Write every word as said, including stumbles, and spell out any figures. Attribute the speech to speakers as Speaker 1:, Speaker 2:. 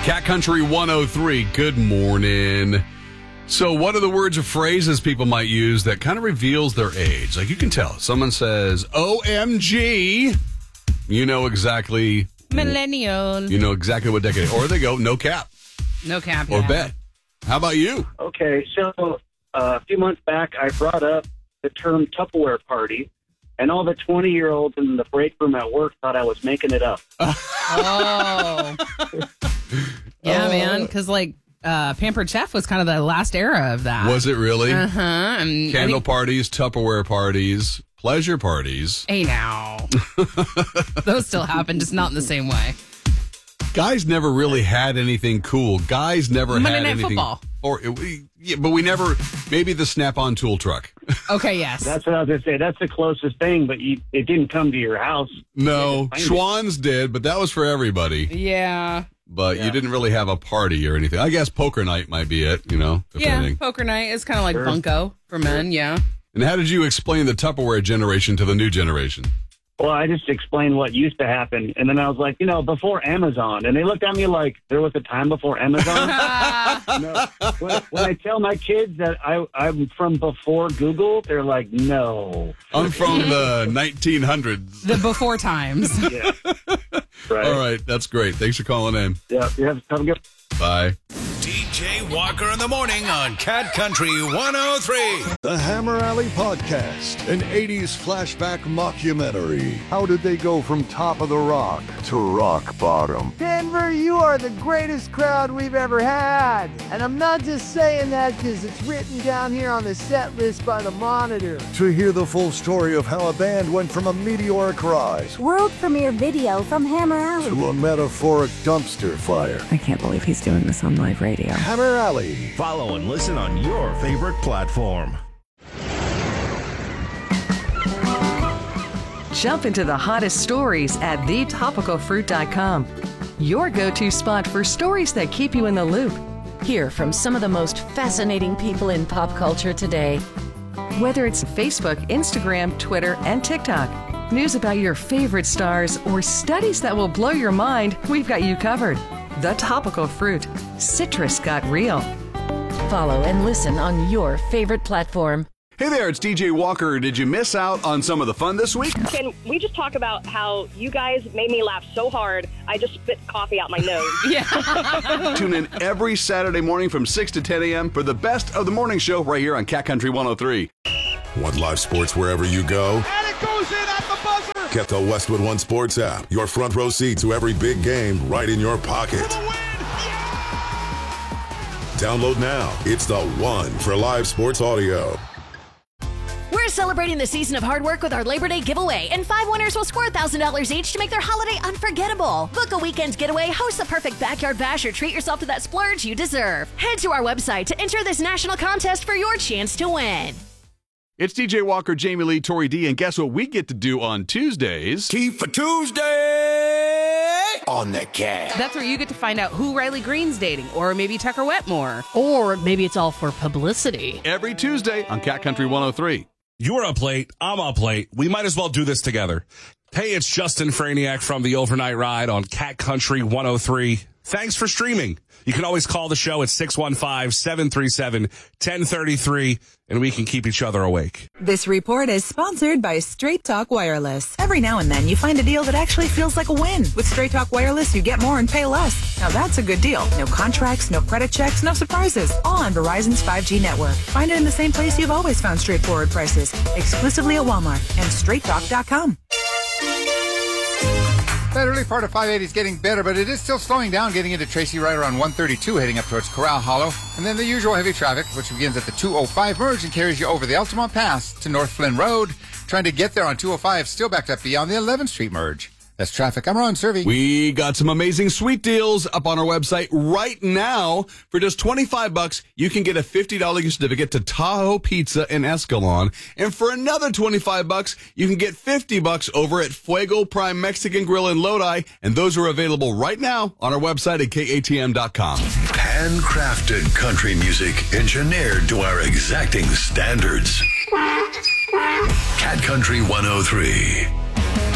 Speaker 1: Cat Country one oh three, good morning. So what are the words or phrases people might use that kind of reveals their age? Like you can tell. Someone says, O M G, you know exactly.
Speaker 2: Millennial.
Speaker 1: You know exactly what decade. Or they go, no cap.
Speaker 2: No cap.
Speaker 1: Or
Speaker 2: yeah.
Speaker 1: bet. How about you?
Speaker 3: Okay, so uh, a few months back, I brought up the term Tupperware party, and all the twenty-year-olds in the break room at work thought I was making it up.
Speaker 2: Oh. Yeah,
Speaker 1: Oh.
Speaker 2: man, because, like, uh, Pampered Chef was kind of the last era of that.
Speaker 1: Was it really?
Speaker 2: Uh-huh. And
Speaker 1: Candle
Speaker 2: I think,
Speaker 1: parties, Tupperware parties, pleasure parties.
Speaker 2: hey, now. Those still happen, just not in the same way.
Speaker 1: Guys never really had anything cool. Guys never
Speaker 2: Monday
Speaker 1: had
Speaker 2: Night
Speaker 1: anything.
Speaker 2: Football.
Speaker 1: Or, yeah, but we never, maybe the Snap-on tool truck.
Speaker 2: Okay, yes.
Speaker 3: That's what I was going to say. That's the closest thing, but you, it didn't come to your house.
Speaker 1: No,
Speaker 3: find it.
Speaker 1: Schwann's did, but that was for everybody.
Speaker 2: yeah.
Speaker 1: But
Speaker 3: Yeah.
Speaker 1: you didn't really have a party or anything. I guess poker night might be it, you know,
Speaker 2: Yeah,
Speaker 1: depending.
Speaker 2: poker night is kind of like
Speaker 3: Sure.
Speaker 2: bunco for men, yeah.
Speaker 1: And how did you explain the Tupperware generation to the new generation?
Speaker 3: Well, I just explained what used to happen, and then I was like, you know, before Amazon. And they looked at me like there was a time before Amazon. No. When, when I tell my kids that I, I'm from before Google, they're like, no.
Speaker 1: I'm from the nineteen hundreds.
Speaker 2: The before times.
Speaker 3: Yeah. Right.
Speaker 1: All right, that's great. Thanks for calling in.
Speaker 3: Yeah, you have, have a good
Speaker 1: Bye.
Speaker 4: D J Walker in the morning on Cat Country one oh three.
Speaker 5: The Hammer Alley Podcast, an eighties flashback mockumentary. How did they go from top of the rock to rock bottom?
Speaker 6: Denver, you are the greatest crowd we've ever had. And I'm not just saying that because it's written down here on the set list by the Monitor.
Speaker 5: To hear the full story of how a band went from a meteoric rise
Speaker 7: World premiere video from Hammer Alley.
Speaker 5: to a metaphoric dumpster fire.
Speaker 8: I can't believe he's doing this on live radio.
Speaker 5: Hammer Alley.
Speaker 9: Follow and listen on your favorite platform.
Speaker 8: Jump into the hottest stories at the topical fruit dot com. Your go-to spot for stories that keep you in the loop.
Speaker 10: Hear from some of the most fascinating people in pop culture today.
Speaker 8: Whether it's Facebook, Instagram, Twitter, and TikTok. News about your favorite stars or studies that will blow your mind, we've got you covered. The Topical Fruit. Citrus got real.
Speaker 10: Follow and listen on your favorite platform.
Speaker 1: Hey there, it's D J Walker. Did you miss out on some of the fun this week?
Speaker 11: Can we just talk about how you guys made me laugh so hard, I just spit coffee out my nose?
Speaker 2: Yeah.
Speaker 1: Tune in every Saturday morning from six to ten a.m. for the best of the morning show right here on Cat Country one oh three.
Speaker 12: Want live sports wherever you go?
Speaker 6: And it goes in at the buzzer.
Speaker 12: Get the Westwood One Sports app. Your front row seat to every big game right in your pocket. Download now. It's the one for live sports audio.
Speaker 10: We're celebrating the season of hard work with our Labor Day giveaway, and five winners will score one thousand dollars each to make their holiday unforgettable. Book a weekend getaway, host the perfect backyard bash, or treat yourself to that splurge you deserve. Head to our website to enter this national contest for your chance to win.
Speaker 1: It's D J Walker, Jamie Lee, Tori D, and guess what we get to do on Tuesdays?
Speaker 4: Tea for Tuesday on the Cat.
Speaker 2: That's where you get to find out who Riley Green's dating, or maybe Tucker Wetmore.
Speaker 10: Or maybe it's all for publicity.
Speaker 1: Every Tuesday on Cat Country one oh three.
Speaker 9: You're up late. I'm up late. We might as well do this together. Hey, it's Justin Franiak from the Overnight Ride on Cat Country one oh three. Thanks for streaming. You can always call the show at six one five, seven three seven, one oh three three, and we can keep each other awake.
Speaker 13: This report is sponsored by Straight Talk Wireless. Every now and then you find a deal that actually feels like a win. With Straight Talk Wireless, you get more and pay less. Now that's a good deal. No contracts, no credit checks, no surprises. All on Verizon's five G network. Find it in the same place you've always found straightforward prices. Exclusively at Walmart and straight talk dot com.
Speaker 14: That early part of five eighty is getting better, but it is still slowing down, getting into Tracy right around one thirty-two, heading up towards Corral Hollow. And then the usual heavy traffic, which begins at the two oh five merge and carries you over the Altamont Pass to North Flynn Road. Trying to get there on two oh five, still backed up beyond the eleventh Street merge. That's traffic. I'm Ron Servey.
Speaker 1: We got some amazing sweet deals up on our website right now. For just twenty-five bucks, you can get a fifty dollars gift certificate to Tahoe Pizza in Escalon. And for another twenty-five bucks, you can get fifty bucks over at Fuego Prime Mexican Grill in Lodi. And those are available right now on our website at K A T M dot com.
Speaker 4: Handcrafted country music engineered to our exacting standards. Cat Country one oh three.